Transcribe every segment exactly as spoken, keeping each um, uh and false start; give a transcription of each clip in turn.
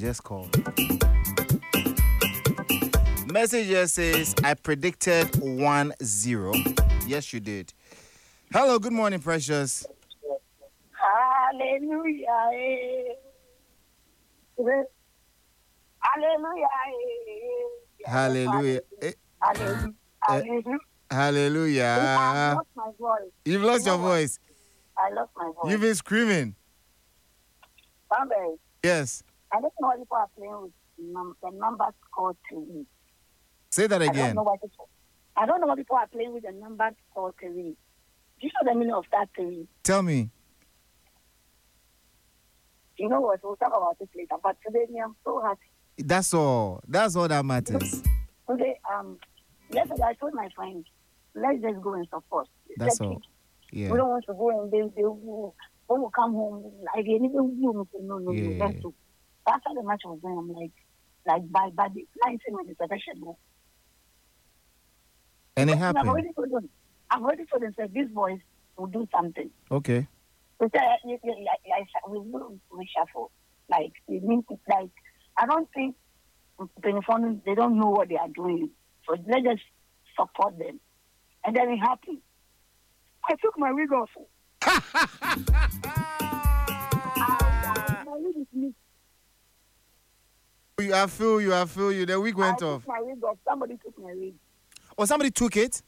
just called. Message just says, I predicted one zero. Yes, you did. Hello, good morning, Precious. Hallelujah. Hallelujah. Hallelujah. Hallelujah. Hallelujah. Hallelujah. I lost my voice. You've lost you know your voice. I lost my voice. You've been screaming. Bambi, Yes. I don't know what people are playing with num- the numbers called to me. Say that I don't again. know what people, I don't know what people are playing with the numbers called to me. Do you know the meaning of that to me? Tell me. You know what? We'll talk about it later. But today, me, I'm so happy. That's all. That's all that matters. Today, um, yesterday I told my friends, let's just go and support. That's Let's all. Yeah. We don't want to go and they, they, when we come home, like, they need to no, no, no, Yeah. no, let's do. After the match was done, I'm like, like, by, by the nineteen minutes, I should go. And it I've happened. already told them, I've already told them, said, this voice will do something. Okay. We said, you- you- like, like, we will reshuffle. Like, it means, it's like, I don't think Penifon, they don't know what they are doing. So let's just support them. And then it happened. I took my wig off. I, my wig is missing. You, I feel you. I feel you. The week went I off. took my wig off. Somebody took my wig. Oh, somebody took it?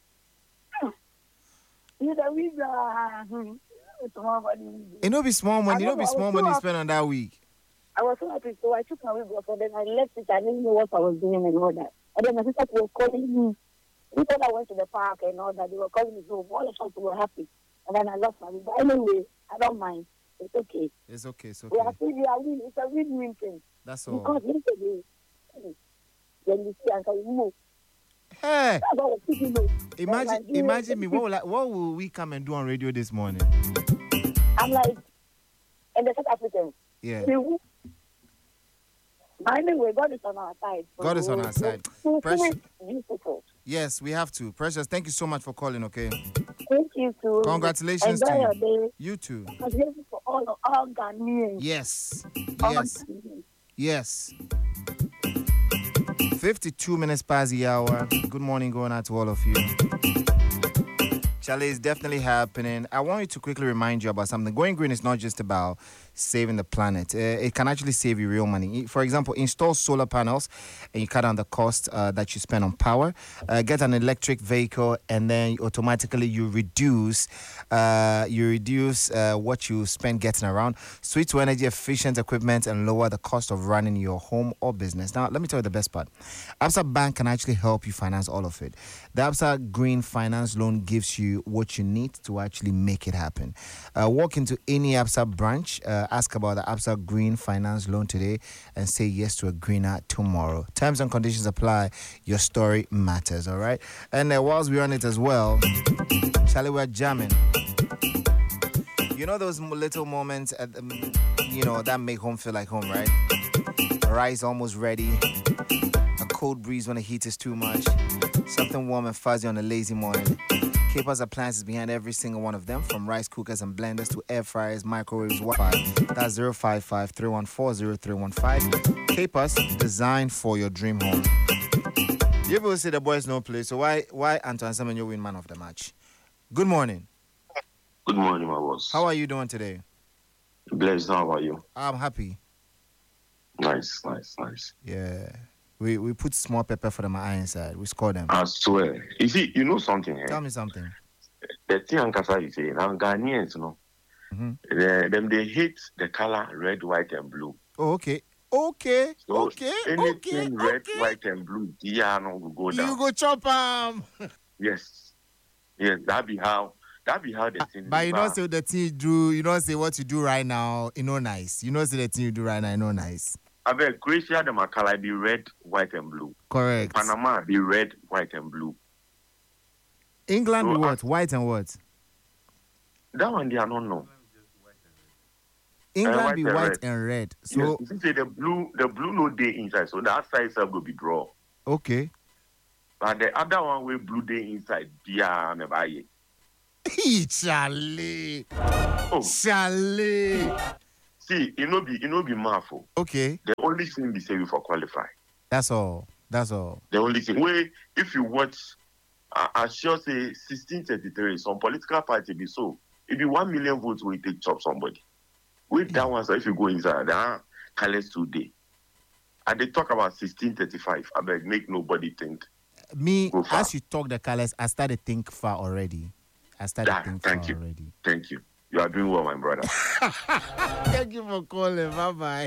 You know, wig, uh, hmm, somebody- It no be small money. It I no be know, I small was money so you happy. spend on that week. I was so happy, so I took my wig off and then I left it. I didn't know what I was doing and all that. And then my sister was calling me. People that went to the park and all that, they were calling me home. All of us were happy. And then I lost my wig. But anyway, I don't mind. It's okay. It's okay. It's We okay. are still, we are winning. It's a win-win thing. That's all. Because yesterday, when you see and you know, Hey, that's all the people know. imagine, Nigeria- imagine me. What will, I, what will we come and do on radio this morning? I'm like, and the South Africans, Yeah. they will. But anyway, God is on our side. So God is on our side. so Precious. Beautiful. Yes, we have to. Precious, thank you so much for calling. Okay. Thank you too. Congratulations Enjoy to your you. day. You too. I'm grateful for all of all Ghanaians. Yes. All Yes. Ghanaians. Yes. fifty-two minutes past the hour. Good morning going out to all of you. Charlie, it's definitely happening. I want you to quickly remind you about something. Going green is not just about saving the planet. Uh, it can actually save you real money. For example, install solar panels and you cut down the cost uh, that you spend on power. Uh, get an electric vehicle and then automatically you reduce uh, you reduce uh, what you spend getting around. Switch to energy efficient equipment and lower the cost of running your home or business. Now, let me tell you the best part. Absa Bank can actually help you finance all of it. The Absa Green Finance Loan gives you what you need to actually make it happen. Uh, walk into any Absa branch, uh, ask about the Absa Green Finance Loan today, and say yes to a greener tomorrow. Terms and conditions apply. Your story matters, all right? And uh, whilst we're on it as well, Charlie, we're jamming. You know those little moments, at the, you know, that make home feel like home, right? Rice almost ready. A cold breeze when the heat is too much. Something warm and fuzzy on a lazy morning. Capers appliances behind every single one of them, from rice cookers and blenders to air fryers, microwaves, Wi-Fi. That's zero five five, three one four, zero three one five. Capers, designed for your dream home. You will say the boys no play, so why why Antoine Semenyo win man of the match? Good morning. Good morning, my boss. How are you doing today? Blessed, how are you? I'm happy. Nice, nice, nice. Yeah. We we put small pepper for them eye inside. We score them. I swear. You see, you know something, eh? Tell me something. The thing Ankasa you say, now Ghanaians, you know, Mm-hmm. they, them they hate the color red, white, and blue. Oh, okay. Okay. So okay. anything okay. red, okay. white, and blue, yeah, no, will go down. You go chop um. Yes. Yes, that be how, that be how the thing But you know don't say the thing you do, you don't say what you do right now, you know nice. You know say the thing you do right now, you know nice. I bet Croatia, the Macala be red, white, and blue. Correct. Panama be red, white, and blue. England So, be what? uh, White and what? That one they are not know. England white be and white red. and red. So So yes, you see the blue, the blue no day inside, so that side itself will be draw. okay. But the other one with blue day inside, yeah, me buy it. Hey, Charlie. Oh, Charlie. See, it no be it no be marvel. Okay. The only thing we say we for qualify. That's all. That's all. The only thing. Where if you watch, uh, I sure say sixteen thirty-three. Some political party be so. If you one million votes, we take chop somebody. With that one, so if you go inside, ah, Carlos today. And they talk about sixteen thirty-five. I beg, make nobody think. Me, as you talk the colors, I started to think far already. I started to Ah, think thank far you. already. Thank you. You are doing well, my brother. Thank you for calling. Bye-bye.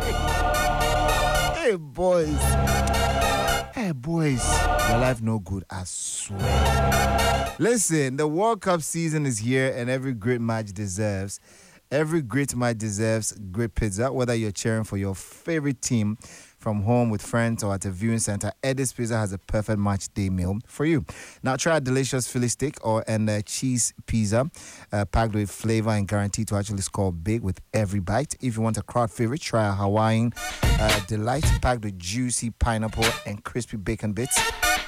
Hey, boys. Hey, boys. Your life no good, I swear. Listen, the World Cup season is here, and every great match deserves Every great match deserves great pizza, whether you're cheering for your favorite team from home with friends or at a viewing center. Eddie's Pizza has a perfect match day meal for you. Now try a delicious Philly steak or and a cheese pizza uh, packed with flavor and guaranteed to actually score big with every bite. If you want a crowd favorite, try a Hawaiian uh, delight packed with juicy pineapple and crispy bacon bits.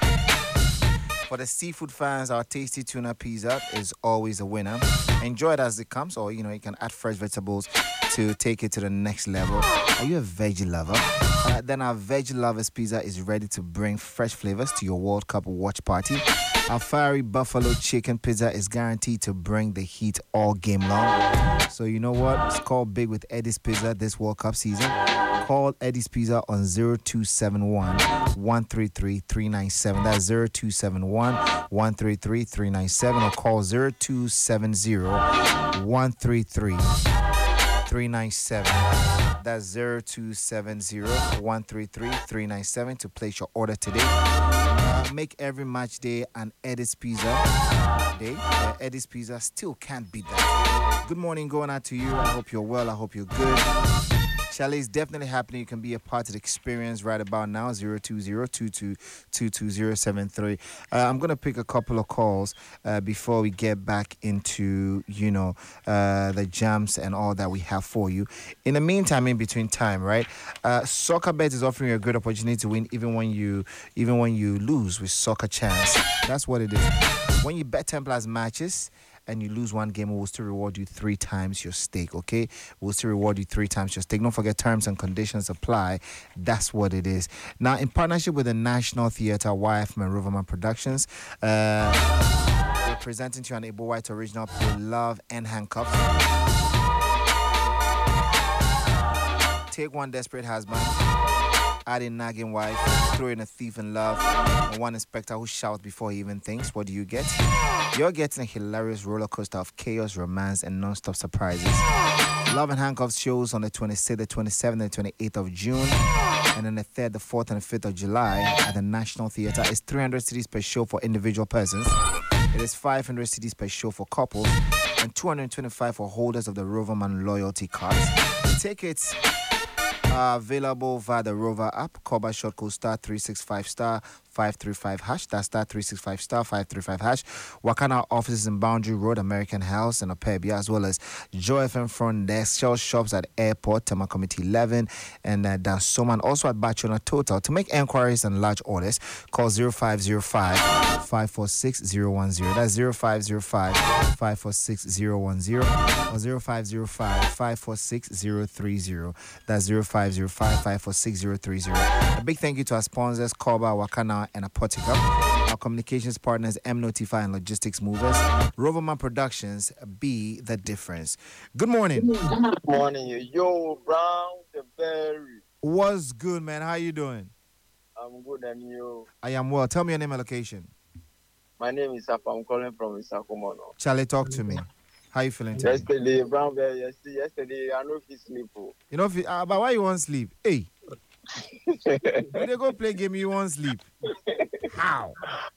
For the seafood fans, our tasty tuna pizza is always a winner. Enjoy it as it comes, or you know you can add fresh vegetables to take it to the next level. Are you a veggie lover? Uh, then our Veggie Lovers Pizza is ready to bring fresh flavors to your World Cup watch party. Our fiery buffalo chicken pizza is guaranteed to bring the heat all game long. So you know what? Score big with Eddie's Pizza this World Cup season. Call Eddie's Pizza on zero two seven one, one three three, three nine seven. That's zero two seven one, one three three, three nine seven, or call zero two seven zero, one three three, three nine seven. That's zero two seven zero, one three three, three nine seven to place your order today. Uh, make every match day an Eddie's Pizza day. Uh, Eddie's Pizza still can't beat that. Good morning going out to you. I hope you're well. I hope you're good. Chalet is definitely happening. You can be a part of the experience right about now. zero two zero, two two two two zero seven three. Uh, I'm going to pick a couple of calls uh, before we get back into, you know, uh, the jams and all that we have for you. In the meantime, in between time, right? Uh, Soccer Bet is offering you a great opportunity to win even when you even when you lose with Soccer Chance. That's what it is. When you bet ten plus matches, and you lose one game, we'll still reward you three times your stake, okay? We'll still reward you three times your stake. Don't forget, terms and conditions apply. That's what it is. Now, in partnership with the National Theatre, Y F M and Roverman Productions, uh, we're presenting to you an Able White original play, Love and Handcuffs. Take one desperate husband, add in nagging wife, throw in a thief in love, and one inspector who shouts before he even thinks. What do you get? You're getting a hilarious roller coaster of chaos, romance, and non-stop surprises. Love and Handcuffs shows on the twenty-sixth, the twenty-seventh, and twenty-eighth of June, and then the third, the fourth, and the fifth of July at the National Theatre. It's three hundred cities per show for individual persons. It is five hundred cities per show for couples, and two hundred twenty-five for holders of the Roverman loyalty cards. Tickets are available via the Rover app. Call by short code star three six five star five three five hash. That's star three six five star five three five hash. Wakana offices in Boundary Road, American House, and Opebia, as well as Joy F M front desk, Shell shops at Airport, Tema Committee eleven, and uh, Dansoma, and also at Bachona Total. To make enquiries and large orders, call zero five zero five, five four six zero one zero. That's zero five zero five, five four six zero one zero or zero five zero five, five four six zero three zero. That's zero five zero five, five four six zero three zero. A big thank you to our sponsors, Koba, Wakana, and Apotica. Our communications partners, M Notify and Logistics Movers. Roverman Productions, be the difference. Good morning. Good morning, yo, Brown the Berry. What's good, man? How you doing? I'm good, and you? I am well. Tell me your name and location. My name is Apa. I'm calling from Isakumono. Charlie, talk to me. How you feeling today? Yesterday, Brown Bear, yesterday, yesterday, I know if you sleep. Oh. You know, if you, uh, but why you want sleep? Hey. When they go play game, you want sleep. How?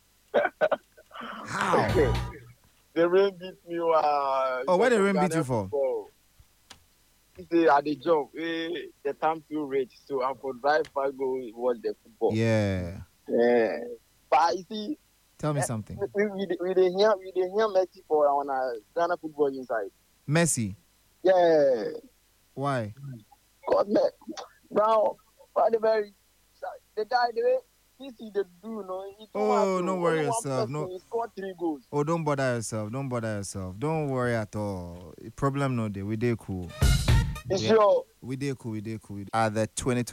How? The rain beat me. Uh, oh, where the rain beat you for? He say at the job, eh, the time too rich, so I could drive I go watch the football. Yeah. Yeah. But you see, tell me something. We we we dey hear we dey hear Messi for on a Ghana football inside. Messi. Yeah. Why? God, man, bro, but the very the guy the way he see the do no. He oh, don't worry yourself. No. He scored three goals. Oh, don't bother yourself. Don't bother yourself. Don't worry at all. Problem no day. We dey cool. It's Yeah. your We did cool. We did cool. Uh, the twenty